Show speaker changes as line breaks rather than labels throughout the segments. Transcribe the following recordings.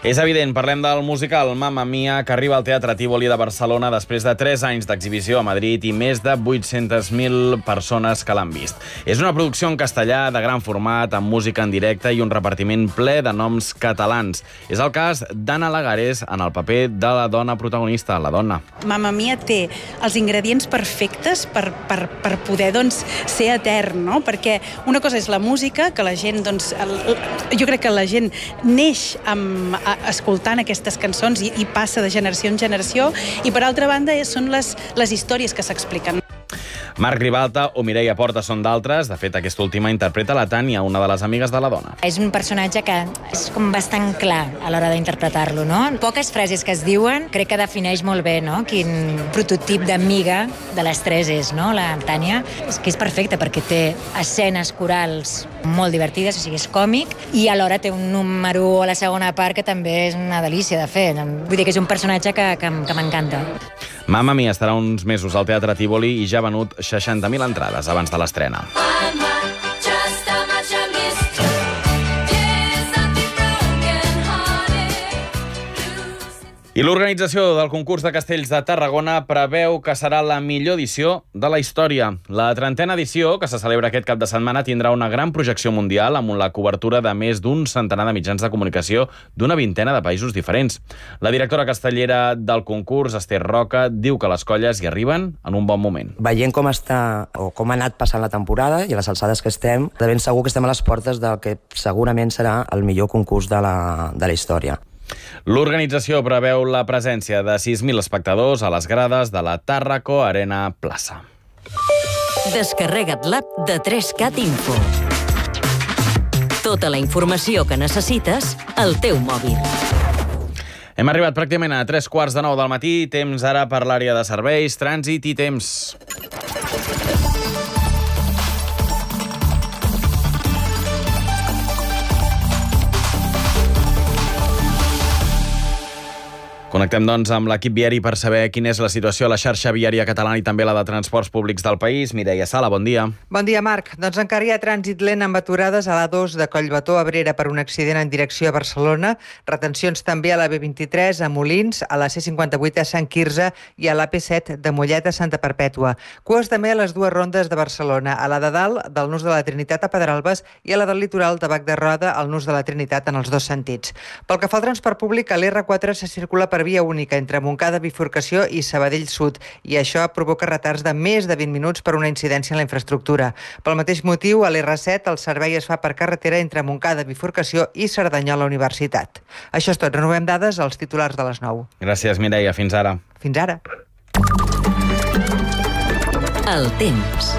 És evident, parlem del musical Mamma Mia, que arriba al Teatre Tívoli de Barcelona després de 3 anys d'exhibició a Madrid i més de 800.000 persones que l'han vist. És una producció en castellà de gran format, amb música en directe i un repartiment ple de noms catalans. És el cas d'Anna Lagares en el paper de la dona protagonista, la dona.
Mamma Mia té els ingredients perfectes per poder ser etern, no? Perquè una cosa és la música, que la gent, jo crec que la gent neix escoltant aquestes cançons i passa de generació en generació, i per altra banda són les històries que s'expliquen.
Marc Ribalta o Mireia Porta són d'altres. De fet, aquesta última interpreta la Tània, una de les amigues de la dona.
És un personatge que és com bastant clar a l'hora d'interpretar-lo, no? Poques frases que es diuen, crec que defineix molt bé, no?, quin prototip d'amiga de les tres és, no?, la Tània. És que és perfecta perquè té escenes corals molt divertides, o sigui, és còmic, i alhora té un número a la segona part que també és una delícia de fer. Vull dir que és un personatge que m'encanta.
Mamma Mia estarà uns mesos al Teatre Tívoli i ja ha venut 60.000 entrades abans de l'estrena. I l'organització del concurs de castells de Tarragona preveu que serà la millor edició de la història. La 30a edició, que se celebra aquest cap de setmana, tindrà una gran projecció mundial amb la cobertura de més d'un centenar de mitjans de comunicació d'una vintena de països diferents. La directora castellera del concurs, Esther Roca, diu que les colles hi arriben en un bon moment.
Veient com està o com ha anat passant la temporada i a les alçades que estem, de ben segur que estem a les portes del que segurament serà el millor concurs de la història.
L'organització preveu la presència de 6.000 espectadors a les grades de la Tàrraco Arena Plaça.
Descarrega't l'app de 3CAT Info. Tota la informació que necessites al teu mòbil.
Hem arribat pràcticament a 3:15 del matí. Temps ara per l'àrea de serveis, trànsit i temps. Connectem, doncs, amb l'equip viari per saber quina és la situació a la xarxa viària catalana i també la de transports públics del país. Mireia Sala, bon dia.
Bon dia, Marc. Doncs encara hi ha trànsit lent amb aturades a l'A2 de Collbató a Abrera per un accident en direcció a Barcelona, retencions també a la B23 a Molins, a la C58 a Sant Quirze i a l'AP7 de Mollet a Santa Perpètua. Cues també a les dues rondes de Barcelona, a la de dalt del Nus de la Trinitat a Pedralbes i a la del litoral de Bac de Roda al Nus de la Trinitat en els dos sentits. Pel que fa al transport públic, a l'R4 se circula per via única entre Montcada, Bifurcació i Sabadell Sud, i això provoca retards de més de 20 minuts per una incidència en la infraestructura. Pel mateix motiu, a l'R7 el servei es fa per carretera entre Montcada, Bifurcació i Cerdanyola Universitat. Això és tot. Renovem dades als titulars de les 9.
Gràcies, Mireia. Fins ara.
Fins ara.
El temps.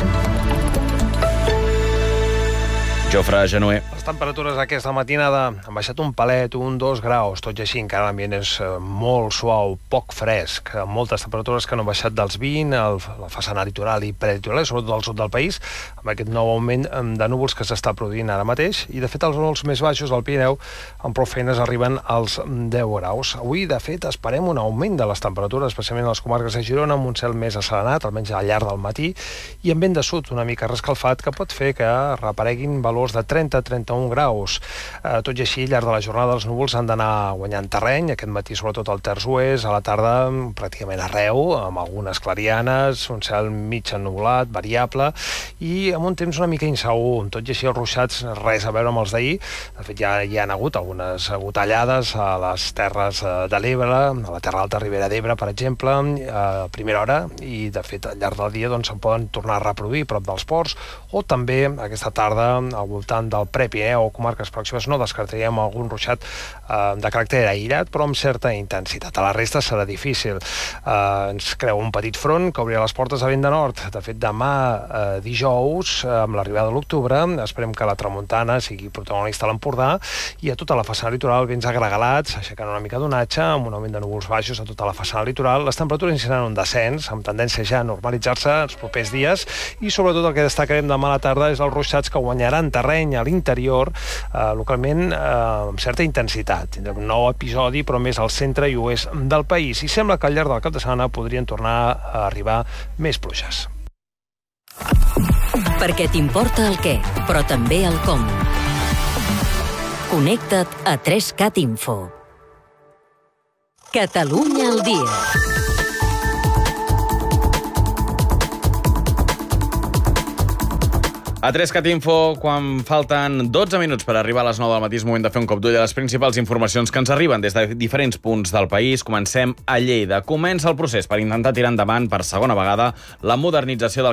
Jofre Genuer.
Les temperatures aquesta matinada han baixat un palet, 1-2 graus, tot i així encara l'ambient és molt suau, poc fresc, amb moltes temperatures que no han baixat dels 20, la façana litoral i prelitoral, sobretot al sud del país, amb aquest nou augment de núvols que s'està produint ara mateix, i de fet els vols més baixos al Pirineu amb prou feines arriben als 10 graus. Avui, de fet, esperem un augment de les temperatures, especialment a les comarques de Girona, amb un cel més asserenat, almenys al llarg del matí, i amb vent de sud una mica rescalfat, que pot fer que reapareguin valors de 30-31 graus. Tot i així, al llarg de la jornada els núvols han d'anar guanyant terreny, aquest matí sobretot al terç oest, a la tarda pràcticament arreu, amb algunes clarianes, un cel mig ennuvolat, variable, i amb un temps una mica insegur. Tot i així els ruixats res a veure amb els d'ahir. De fet, ja hi han hagut algunes gotellades a les terres de l'Ebre, a la Terra Alta Ribera d'Ebre, per exemple, a primera hora, i de fet al llarg del dia se'n poden tornar a reproduir prop dels ports, o també aquesta tarda al voltant del Prepirineu o comarques pròximes no descartaríem algun ruixat de caràcter aïllat, però amb certa intensitat. A la resta serà difícil. Ens creu un petit front que obrirà les portes a vent de nord. De fet, demà dijous, amb l'arribada de l'octubre, esperem que la tramuntana sigui protagonista a l'Empordà i a tota la façana litoral vents agregalats, aixecant una mica d'onatge, amb un augment de núvols baixos a tota la façana litoral. Les temperatures iniciaran un descens, amb tendència ja a normalitzar-se els propers dies, i sobretot el que destacarem demà a la tarda és els ruixats que guanyaran terreny a l'interior, localment amb certa intensitat. Tindrem un nou episodi, però més al centre i oest del país, i sembla que al llarg del cap de setmana podrien tornar a arribar més pluges.
Perquè t'importa el què, però també el com. Connecta't a 3CAT Info. Catalunya al dia.
A 3CAT Info, quan falten 12 minuts per arribar a les 9 del matí, és moment de fer un cop d'ull a les principals informacions que ens arriben des de diferents punts del país. Comencem a Lleida. Comença el procés per intentar tirar endavant per segona vegada la modernització del